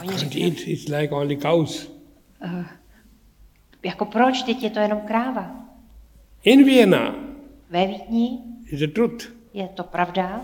can't eat, it's like only cows. Jako proč, teď je to jenom kráva. In Vienna, Ve Vídni is the truth. je to pravda.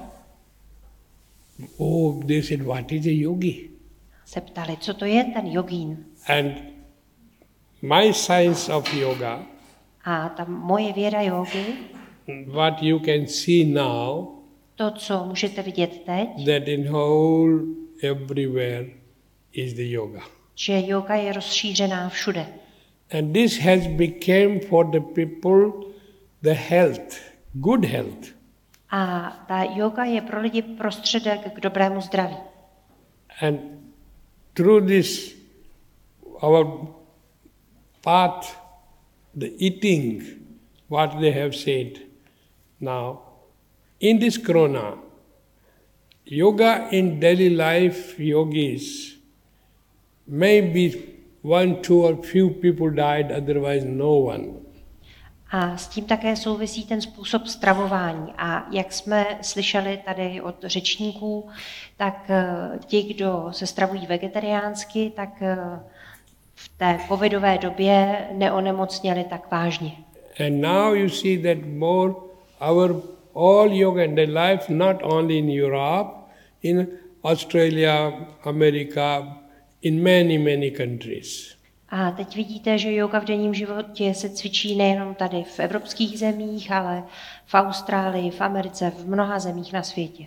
Oh, they said, what is a yogi? Se ptali, co to je ten jogín. And my science of yoga, A ta moje věda jógy, what you can see now, to, co můžete vidět teď, that in whole everywhere is the yoga. že jóga je rozšířená všude. And this has become for the people the health, good health. A ta jóga je pro lidi prostředek k dobrému zdraví. And through this, our path, the eating, what they have said now, in this corona, yoga in daily life, yogis, maybe one, two or few people died, otherwise no one. A s tím také souvisí ten způsob stravování. A jak jsme slyšeli tady od řečníků, tak ti, kdo se stravují vegetariánsky, tak v té covidové době neonemocněli tak vážně. And now you see that more our all yoga in the life, not only in Europe, in Australia, America, in many countries. A teď vidíte, že jóga v denním životě se cvičí nejenom tady v evropských zemích, ale v Austrálii, v Americe, v mnoha zemích na světě.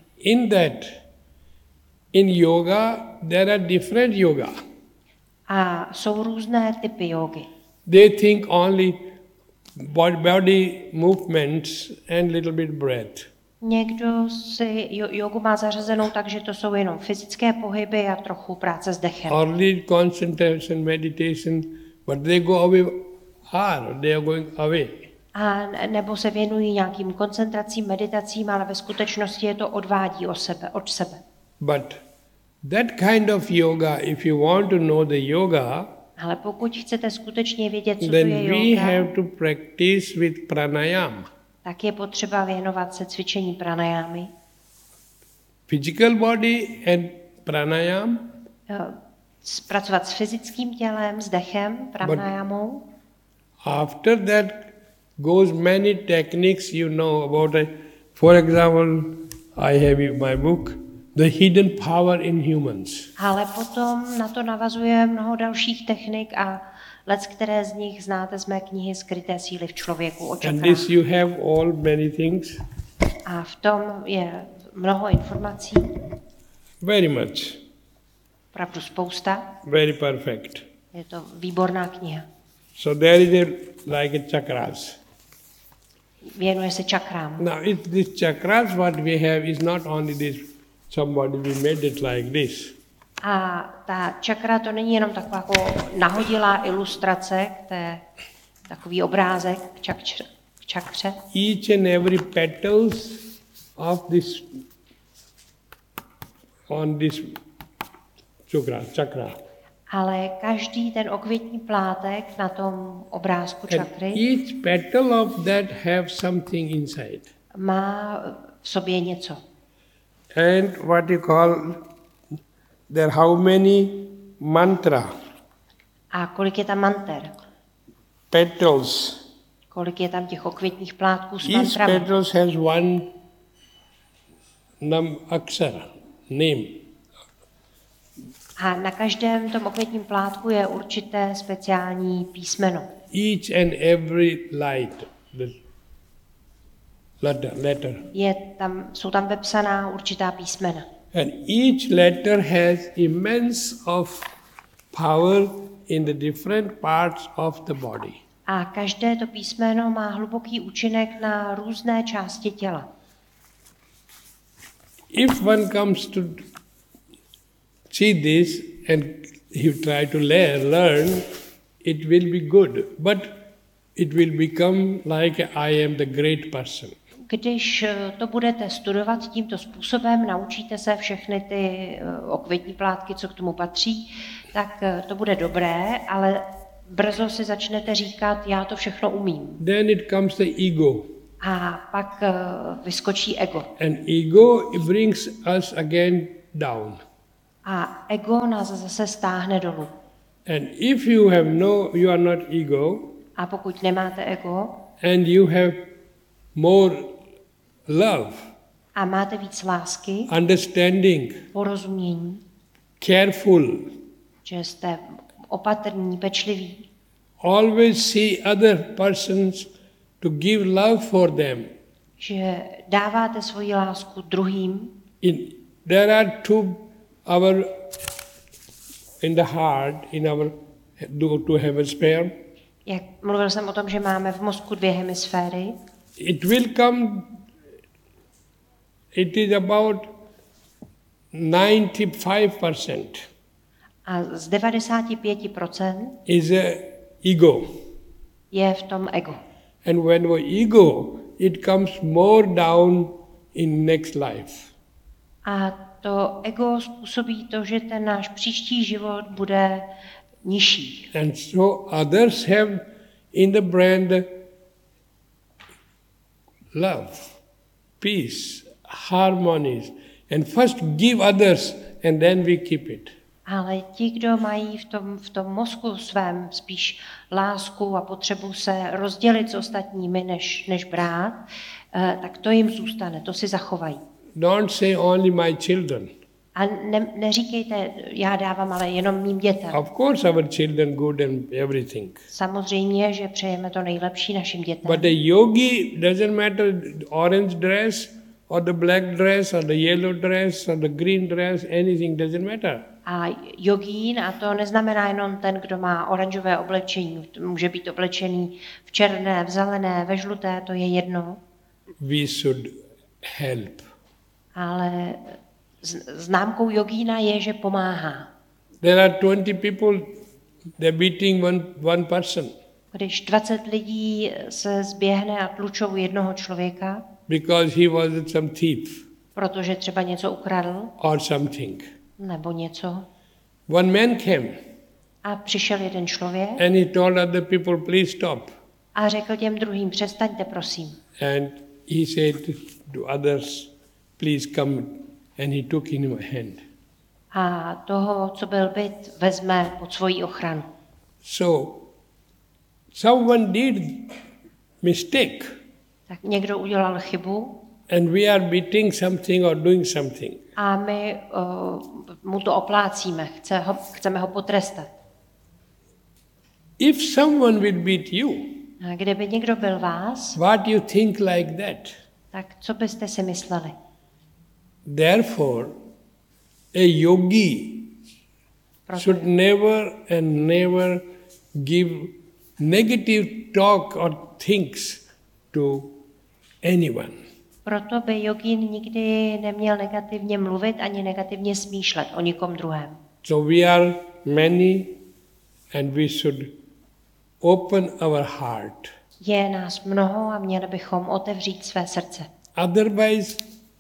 In yoga, there are different yoga. A jsou různé typy jógy. They think only body movements and little bit breath. Někdo si jógu má zařazenou tak, že to jsou jenom fyzické pohyby a trochu práce s dechem. Only concentration, meditation, but they go away hard, they are going away. A nebo se věnují nějakým koncentracím, meditacím, ale ve skutečnosti je to odvádí od sebe. But that kind of yoga, if you want to know the yoga, ale pokud chcete skutečně vědět, co to then je we jóga, have to practice with pranayama. tak je potřeba věnovat se cvičení pranajámy. Physical body and pranayam. Pracovat s fyzickým tělem, s dechem, pranajámou. After that goes many techniques you know about it. For example, I have in my book, The Hidden Power in Humans. Ale potom na to navazuje mnoho dalších technik a které z nich znáte z mé knihy Skryté síly v člověku o čakrách. And this you have all many things. A v tom je mnoho informací. Very much. Opravdu spousta. Very perfect. Je to výborná kniha. So there is like a chakras. Věnuje se čakrám. Now this chakras what we have is not only this, somebody we made it like this. A ta čakra to není jenom taková jako nahodilá ilustrace, takový obrázek k čakře. Each and every petals of this on this chakra. Ale každý ten okvětní plátek na tom obrázku čakry each petal of that have something inside. Má v sobě něco. And what you call there how many mantra? A kolik je tam manter? Petals. Kolik je tam těch okvětních plátků s Each mantrami? petals has one aksara, name. A na každém tom okvětním plátku je určité speciální písmeno. Each and every light, the letter. Jsou tam vepsaná určitá písmena. And each letter has immense of power in the different parts of the body. A každé to písmeno má hluboký účinek na různé části těla. If one comes to see this and you try to learn, it will be good, but it will become like I am the great person. Když to budete studovat tímto způsobem, naučíte se všechny ty okvětní plátky, co k tomu patří, tak to bude dobré, ale brzo si začnete říkat, já to všechno umím. Then it comes the ego. A pak vyskočí ego. And ego brings us again down. A ego nás zase stáhne dolů. And if you are not ego, A pokud nemáte ego and you have more love, a máte víc lásky, understanding, porozumění, careful, že jste opatrní, pečliví, always see other persons to give love for them. že dáváte svoji lásku druhým, There are in the heart, in our two hemisphere. jak mluvil jsem o tom, že máme v mozku 2 hemisféry, It will come, it is about 95% a z 95% is a ego. je v tom ego. And when we ego, it comes more down in next life. A to ego způsobí to, že ten náš příští život bude nižší. And so others have in the brand love, peace, harmonies. And first give others and then we keep it. Ale ti, kdo mají v tom mozku svém spíš lásku a potřebu se rozdělit s ostatními, než brát, tak to jim zůstane, to si zachovají. Don't say only my children. A neříkejte, já dávám, ale jenom mým dětem. Of course our children good and everything. Samozřejmě, že přejeme to nejlepší našim dětem. But the yogi doesn't matter orange dress or the black dress or the yellow dress or the green dress, anything doesn't matter. A jogín, a to neznamená jenom ten, kdo má oranžové oblečení, může být oblečený v černé, v zelené, ve žluté, to je jedno. We should help. Ale známkou jogína je, že pomáhá. There are 20 people, they're beating one person. Když 20 lidí se zběhne a tlučou jednoho člověka, Because he was some thief protože třeba něco ukradl, or something. nebo něco, One man came a přišel jeden člověk and he told other people, please stop. a řekl těm druhým, přestaňte, prosím. And he said to others, please come. And he took in my hand. A toho, co byl bit, vezme pod svoji ochranu. So, someone did mistake. Tak někdo udělal chybu And we are beating something or doing something. a my mu to oplácíme, chceme ho potrestat. If someone will beat you, A kdyby někdo byl vás, what you think like that? tak co byste si mysleli? Therefore, a yogi should never and never give negative talk or things to anyone. Proto by jogín nikdy neměl negativně mluvit ani negativně smýšlet o nikom druhém. So we are many and we should open our heart. Je nás mnoho a měli bychom otevřít své srdce. Otherwise,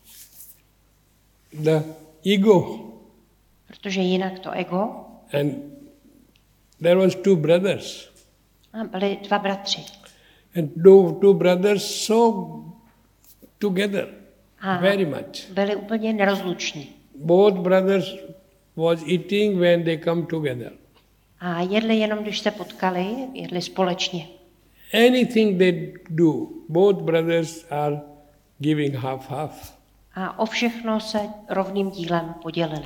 the ego. Protože jinak to ego. And there was 2 brothers. A byli 2 bratři. And two brothers so together very much. Byli úplně nerozluční. Both brothers was eating when they come together. A jedli jenom, když se potkali, jedli společně. Anything they do, both brothers are giving half. A o všechno se rovným dílem podělili.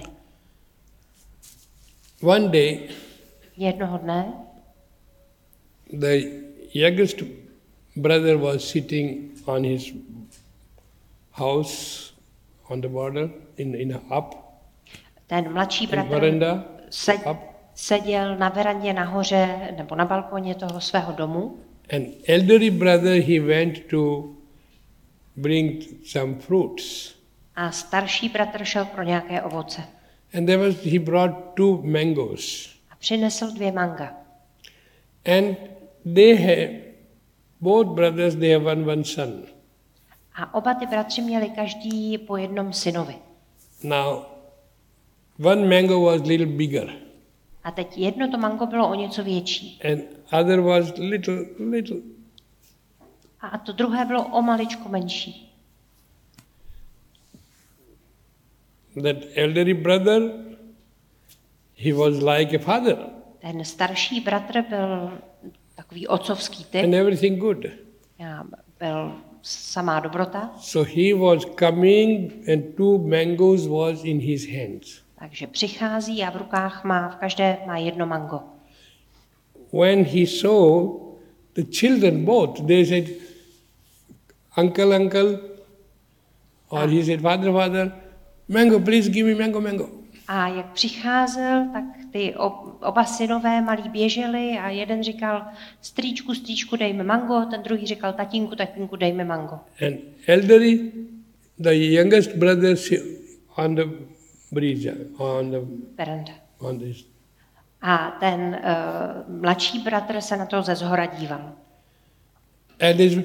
One day, Jednoho dne the youngest brother was sitting on his house on the border in up. ten mladší bratr veranda, seděl na verandě nahoře nebo na balkoně toho svého domu. And elderly brother, he went to bring some fruits. A starší bratr šel pro nějaké ovoce. And he brought 2 mangoes. A přinesl 2 manga. And they have, both brothers, they have one son. A oba ty bratři měli každý po jednom synovi. Now, one mango was little bigger. A teď jedno to mango bylo o něco větší. And other was little. A to druhé bylo o maličko menší. That elderly brother he was like a father Ten starší bratr byl takový otcovský typ, and everything good. byl samá dobrota, So he was coming and 2 mangoes was in his hands. takže přichází a v rukách má, v každé má jedno mango. When he saw the children both, they said, uncle, uncle, or he said, father, father, mango, please give me mango, mango. A jak přicházel, tak ty oba synové malí běželi a jeden říkal, strýčku, strýčku, dej mi mango, ten druhý říkal, tatínku, tatínku, dej mi mango. And elderly, the youngest brother on the bridge, on this. A ten mladší bratr se na to ze zhora díval. And this,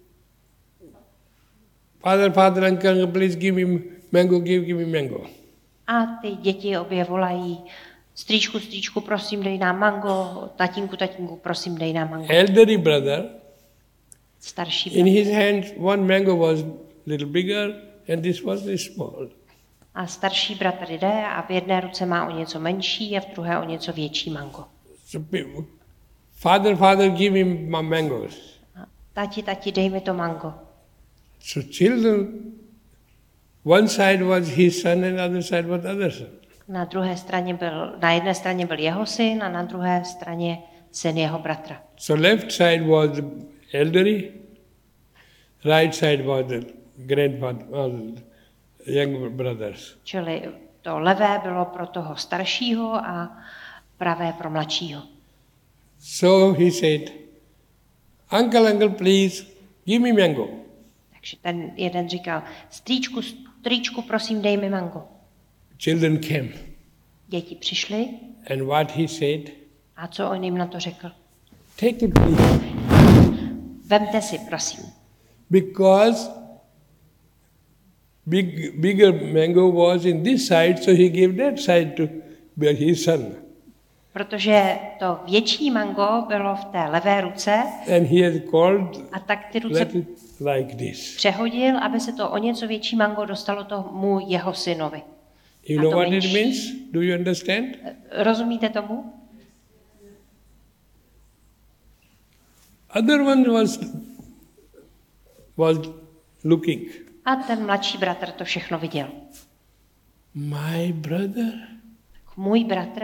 father, father, uncle, uncle, please give me mango, give me mango. A ty děti obě volají, strýčku, strýčku, prosím, dej nám mango, tatínku, tatínku, prosím, dej nám mango. Elderly brother, Starší in bratr. his hand, one mango was little bigger and this was very small. A starší bratr jde a v jedné ruce má o něco menší a v druhé o něco větší mango. So, father, father, give me my mangoes. A tati, tati, dej mi to mango. So children, one side was his son and other side was other son. Na jedné straně byl jeho syn a na druhé straně syn jeho bratra. So left side was the elderly, right side was the grandfather, young brothers. Čili to levé bylo pro toho staršího a pravé pro mladšího. So he said, uncle, uncle, please, give me mango. Takže ten jeden říkal, strýčku, strýčku, prosím, dej mi mango. Children came. Děti přišly And what he said, a co on jim na to řekl? take it please. Vemte si, prosím. Because bigger mango was in this side, so he gave that side to his son. Protože to větší mango bylo v té levé ruce And he has called, a tak ty ruce let it like this. přehodil, aby se to o něco větší mango dostalo tomu jeho synovi. You A know to what it menší. means? Do you understand? Rozumíte tomu? Other one was looking. A ten mladší bratr to všechno viděl. My brother? Můj bratr.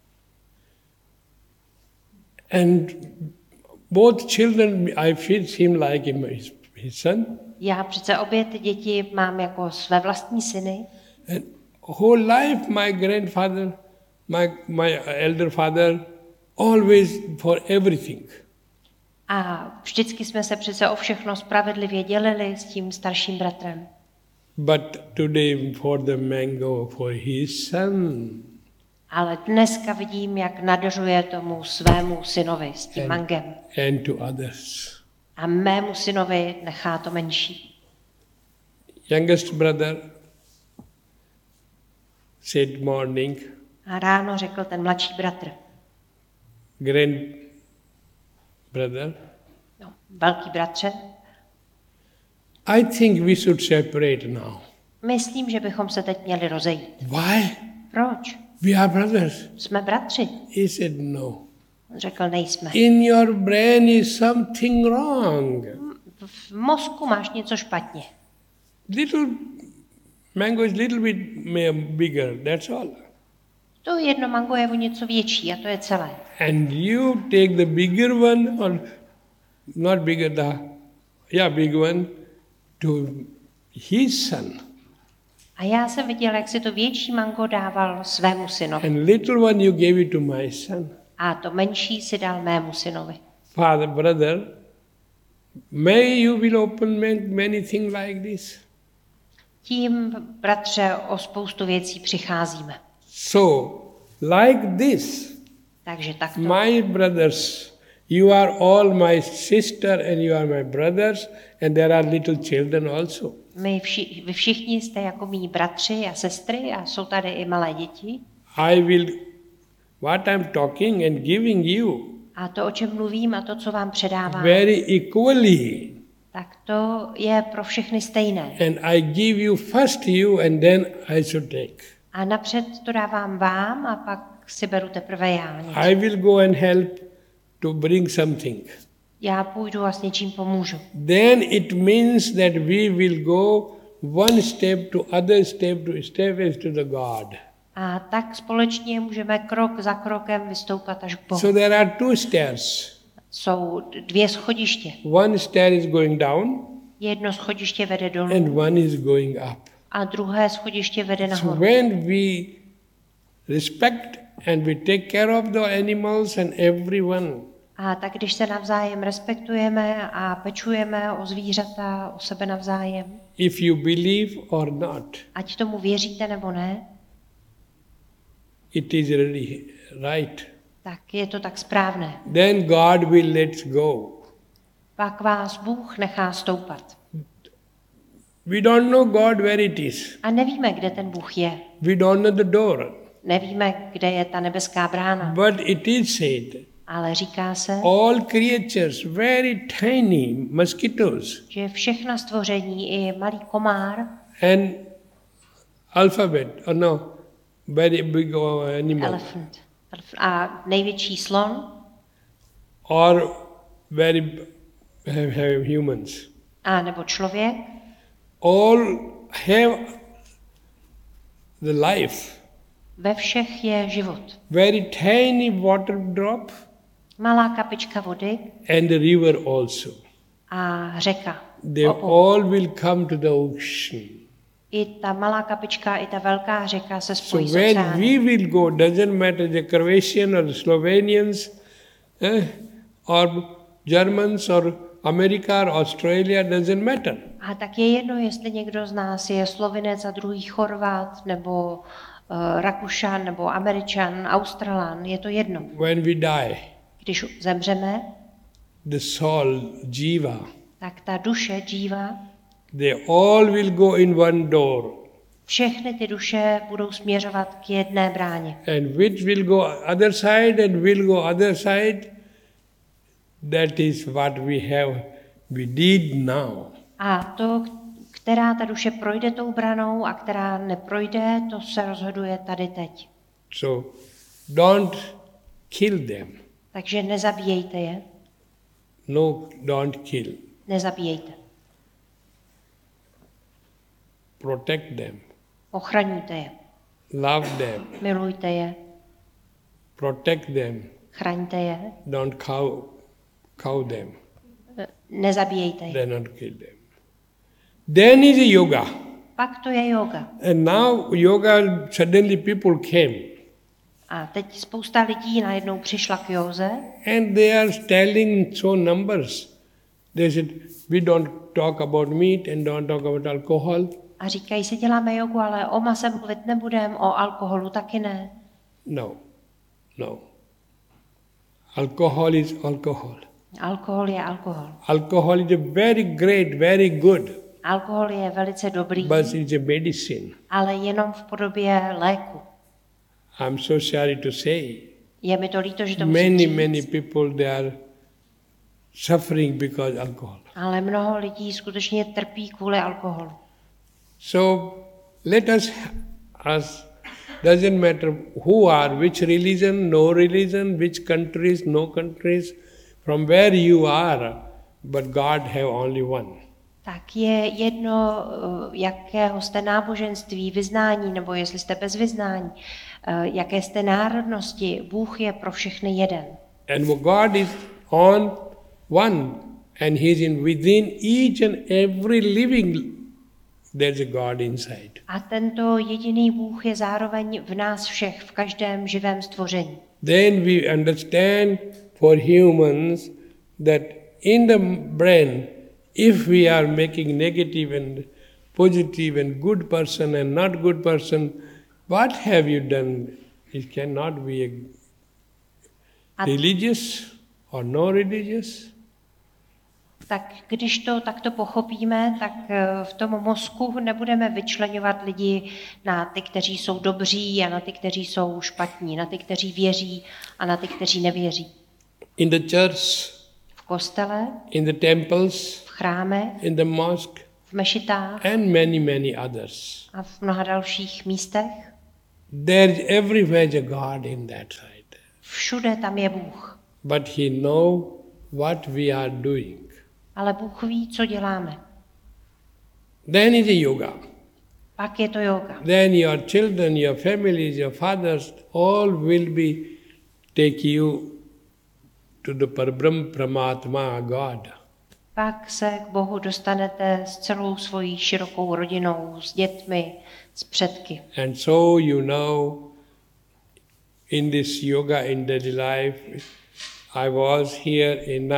And both children, I feel him like his son. Já přece obě ty děti mám jako své vlastní syny. And whole life my grandfather, my elder father, always for everything. A vždycky jsme se přece o všechno spravedlivě dělili s tím starším bratrem. But today for the mango for his son. Ale dneska vidím, jak nadařuje tomu svému synovi s tím mangem. And to others. A mému synovi nechá to menší. Youngest brother said morning, A ráno řekl ten mladší bratr, grand brother, no, velký bratře, I think we should separate now. myslím, že bychom se teď měli rozejít. Why? Proč? We are brothers. Jsme bratři. He said no. On řekl, nejsme. In your brain is something wrong. V mozku máš něco špatně. Little mango is little bit bigger, that's all. To jedno mango je o něco větší a to je celé. And you take the bigger one, or not bigger, big one, to his son. A já jsem viděl, jak si to větší mango dával svému synovi. And little one you gave it to my son. A to menší si dal mému synovi. Father, brother, may you will open many things like this. Tím, bratře, o spoustu věcí přicházíme. So, like this, Takže takto. my brothers, you are all my sister and you are my brothers, and there are little children also. Vy všichni jste jako mý bratři a sestry a jsou tady i malé děti. I will, what I'm talking and giving you, A to, o čem mluvím a to, co vám předávám, very equally. tak to je pro všechny stejné. And I give you first you and then I should take. A napřed to dávám vám a pak si beru teprve já něco. I will go and help to bring something. Já půjdu a s něčím pomůžu. Then it means that we will go one step to other step to establish to the God. A tak společně můžeme krok za krokem vystoupat až k Bohu. So there are two stairs. Jsou dvě schodiště. One stair is going down Jedno schodiště vede dolů and one is going up. a druhé schodiště vede So nahoru. when we respect and we take care of the animals and everyone, A tak když se navzájem respektujeme a pečujeme o zvířata, o sebe navzájem, if you believe or not, ať tomu věříte nebo ne, it is really right. tak je to tak správné. Then God will let go. Pak vás Bůh nechá stoupat. We don't know God where it is. A nevíme, kde ten Bůh je. We don't know the door. Nevíme, kde je ta nebeská brána. But it is said, Ale říká se, all creatures, very tiny mosquitoes že všechna stvoření, i malý komár and alphabet, or no, very big animal, elefant a největší slon or very have humans, a nebo člověk, all have the life. ve všech je život. Very tiny water drop Malá kapička vody and the river also. a řeka. They Obou. all will come to the ocean. I ta malá kapička, i ta velká řeka se So spojí s when oceánem. we will go, doesn't matter the Croatian or the Slovenians, or Germans or America or Australia, doesn't matter. A tak je jedno, jestli někdo z nás je Slovinec a druhý Chorvat, nebo Rakušan, nebo Američan, Australan, je to jedno. When we die, Když zemřeme, the soul, jiva, tak ta duše, džíva, they all will go in one door. všechny ty duše budou směřovat k jedné bráně. And which will go other side and will go other side, that is what we did now. A to, která ta duše projde tou branou a která neprojde, to se rozhoduje tady teď. So don't kill them. Takže nezabíjejte je, No, don't kill. nezabíjejte. Protect them. Ochraňujte je, Love them. milujte je, Protect them. chraňte je, Don't cow them. nezabíjejte je. Do not kill them. Then is a yoga. Pak to je yoga. And now yoga, suddenly people came. A teď spousta lidí najednou přišla k józe And they are telling so numbers. They said, we don't talk about meat and don't talk about alcohol. a říkají si, děláme jogu, ale o mase mluvit nebudem, o alkoholu taky ne. No, no. Alcohol is alcohol. Alkohol je alkohol. Alcohol is a very great, very good, Alkohol je velice dobrý, but it's a medicine. ale jenom v podobě léku. I'm so sorry to say. Je mi to líto, že to musím říct, Many people, they are suffering because alcohol. ale mnoho lidí skutečně trpí kvůli alkoholu. So let us doesn't matter who are, which religion, no religion, which countries, no countries, from where you are, but God have only one. Tak je jedno, jakého jste náboženství, vyznání, nebo jestli jste bez vyznání, jaké jste národnosti, Bůh je pro všechny jeden. And God is on one, and He is in within each and every living. There's a God inside. A tento jediný Bůh je zároveň v nás všech, v každém živém stvoření. Then we understand for humans that in the brain, if we are making negative and positive and good person and not good person, what have you done? It cannot be a religious or no religious. Tak když to takto pochopíme, tak v tom mozku nebudeme vyčleňovat lidi na ty, kteří jsou dobří a na ty, kteří jsou špatní, na ty, kteří věří a na ty, kteří nevěří. In the church, V kostele, in the temples, v chrámech, in the mosque, v mešitách and many, many others. a v mnoha dalších místech. There is everywhere a God in that side. Všude tam je Bůh. But He knows what we are doing. Ale Bůh ví, co děláme. Then is a yoga. Pak je to yoga. Then your children, your families, your fathers, all will be take you to the Parabrahm Paramatma, God. Pak se k Bohu dostanete s celou svojí širokou rodinou, s dětmi, s předky. And so you know, in this yoga in daily life, I was here in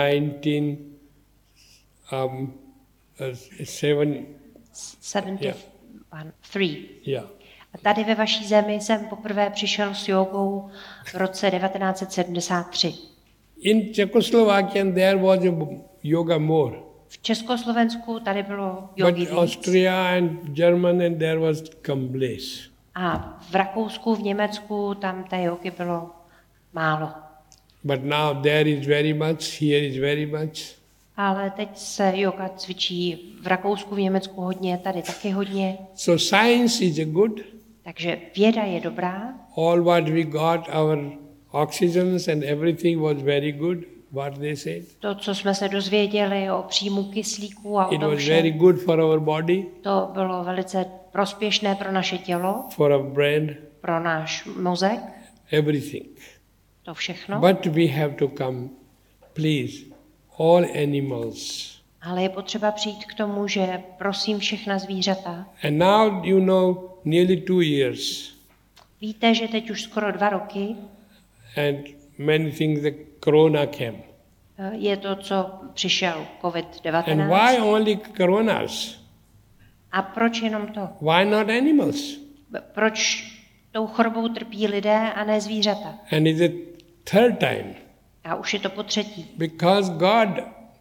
1973. Yeah. A tady ve vaší zemi jsem poprvé přišel s jogou v roce 1973. In Czechoslovakia there was a yoga more. V Československu tady bylo jogi But víc. Austria and Germany and there was come less. A v Rakousku, v Německu, tam té jogy bylo málo. But now there is very much, here is very much. Ale teď se yoga cvičí v Rakousku, v Německu hodně, tady taky hodně. So science is a good. Takže věda je dobrá. All what we got, our oxygens and everything was very good, what they said. To, co jsme se dozvěděli o příjmu kyslíku a o It tom was very všem, good for our body, to bylo velice prospěšné pro naše tělo, for our brain, pro náš mozek, everything. to všechno. But we have to come, please, all animals. Ale je potřeba přijít k tomu, že prosím všechna zvířata. And now you know nearly 2 years Víte, že teď už skoro 2 roky and many things the corona came. je to, co přišel And COVID-19. why only coronas? A proč jenom to? Why not animals? Proč tou chorobou trpí lidé a ne zvířata? And it's the third time. A už je to po třetí. Because God,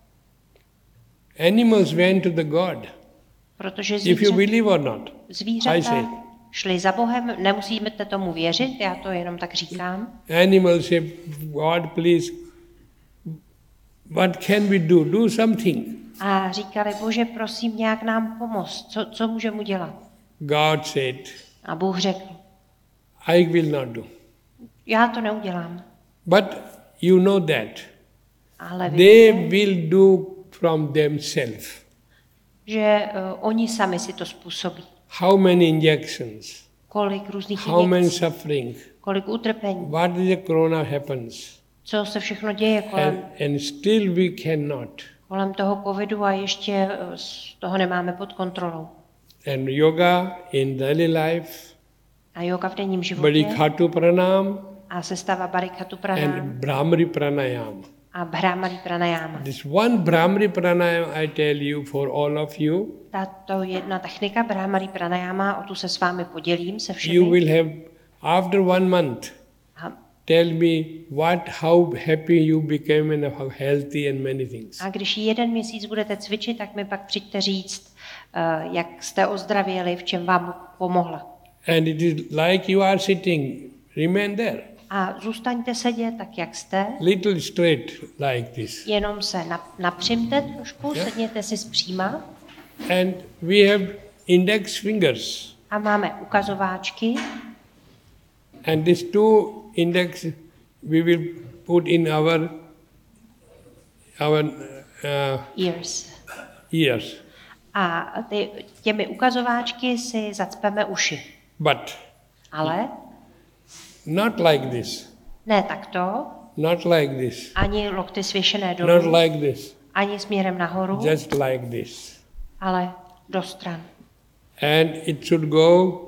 animals went to the God. Protože If you believe or not. I zvířata say. šli za Bohem, nemusíme tomu věřit, já to jenom tak říkám. Animals say, God, please, what can we do? Do something. A říkali, Bože, prosím, nějak nám pomoct, co můžeme udělat? God said, A Bůh řekl, I will not do. já to neudělám. But you know that. Ale They víte, will do from themselves. že oni sami si to způsobí. How many injections? Kolik různých How many injekcí, suffering? kolik utrpení, What is the corona happens? co se všechno děje And still we cannot. kolem toho covidu a ještě z toho nemáme pod kontrolou. And yoga in daily life, A yoga v denním životě Bharikhatu Pranam a sestava Bharikhatu and Pranam Brahmari Pranayam. a Brahmari Pranayama. This one Brahmari Pranayam I tell you for all of you, Tato jedna technika Brahmari Pranayama, o tu se s vámi podělím se you všemi. will have after 1 month. A, Tell me how happy you became and how healthy and many things. a když 1 měsíc budete cvičit, tak mi pak přijďte říct, jak jste ozdravěli, v čem vám Bůh pomohla. And it is like you are sitting, remain there. A zůstaňte sedět tak, jak jste, Little straight like this. jenom se napřimte trošku, Yeah. sedněte si zpříma And we have index fingers. a máme ukazováčky And these 2 index we will put in our ears. ears. A těmi ukazováčky si zacpeme uši. But Ale not like this. ne takto, Not like this. ani lokty svěšené Not dolů, like this. ani směrem nahoru, Just like this. ale do stran. And it should go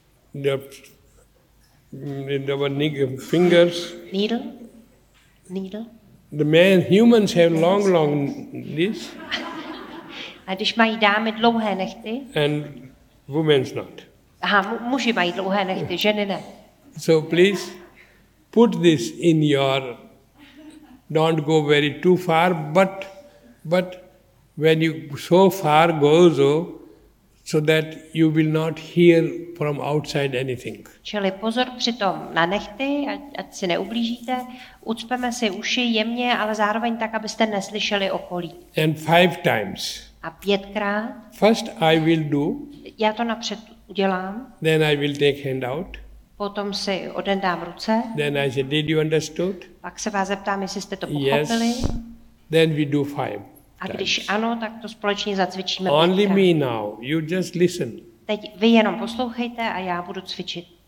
our fingers. Needle. Humans have long this, A když mají dámy dlouhé nechty, and women's not. muži mají dlouhé nechty, ženy ne. So please put this in your. Don't go very too far, but when you so far go so that you will not hear from outside anything. Čili pozor přitom na nechty, ať si neublížíte, ucpeme si uši jemně, ale zároveň tak, abyste neslyšeli okolí. And 5 times. A 5krát, First I will do, já to napřed udělám, then I will take hand out. potom si odendám ruce, Then I say, did you understood? pak se vás zeptám, jestli jste to Yes. pochopili. Then we do 5 A times. když ano, tak to společně zacvičíme Only pětkrát. me now. You just listen. Teď vy jenom poslouchejte a já budu cvičit.